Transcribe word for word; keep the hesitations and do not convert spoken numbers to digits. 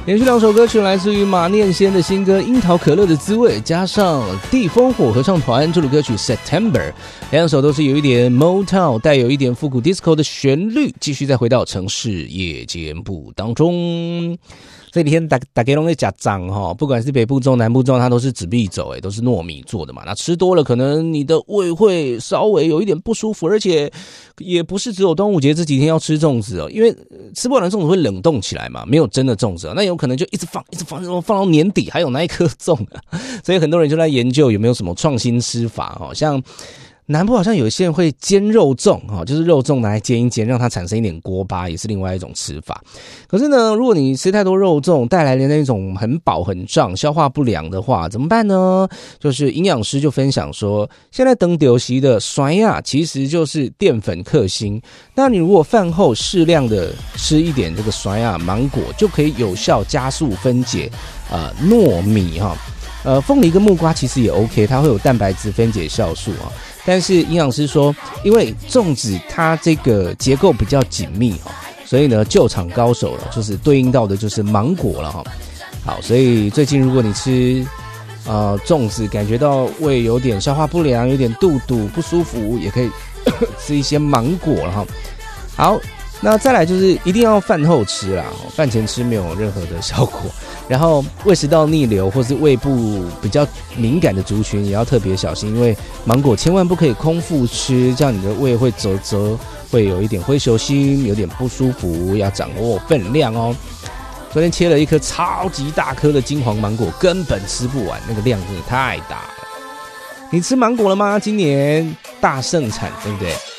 连续两首歌曲来自于马念先的新歌《樱桃可乐的滋味》，加上地烽火合唱团这首歌曲《September》，两首都是有一点 Motown 带有一点复古 disco 的旋律，继续再回到城市夜间部当中。这几天大大家都在吃粽哈，不管是北部粽、南部粽，它都是紫米粽，哎，都是糯米做的嘛。那吃多了，可能你的胃会稍微有一点不舒服，而且也不是只有端午节这几天要吃粽子哦，因为吃不完的粽子会冷冻起来嘛，没有真的粽子，那有可能就一直放、一直放，放到年底还有那一颗粽，所以很多人就在研究有没有什么创新吃法哦，像。南部好像有一些人会煎肉粽，就是肉粽拿来煎一煎，让它产生一点锅巴，也是另外一种吃法。可是呢，如果你吃太多肉粽，带来的那种很饱很胀、消化不良的话，怎么办呢？就是营养师就分享说，现在等丢席的酸亚其实就是淀粉克星。那你如果饭后适量的吃一点这个酸亚芒果，就可以有效加速分解呃糯米哈。呃，凤梨跟木瓜其实也 OK， 它会有蛋白质分解酵素啊。但是营养师说，因为粽子它这个结构比较紧密哈，所以呢，救场高手了，就是对应到的就是芒果了哈。好，所以最近如果你吃呃粽子，感觉到胃有点消化不良，有点肚肚不舒服，也可以吃一些芒果了哈。好。那再来就是一定要饭后吃啦，饭前吃没有任何的效果。然后胃食道逆流或是胃部比较敏感的族群也要特别小心，因为芒果千万不可以空腹吃，这样你的胃会啧啧，会有一点灰球心，有点不舒服，要掌握分量哦。昨天切了一颗超级大颗的金黄芒果，根本吃不完，那个量真的太大了。你吃芒果了吗？今年大盛产，对不对？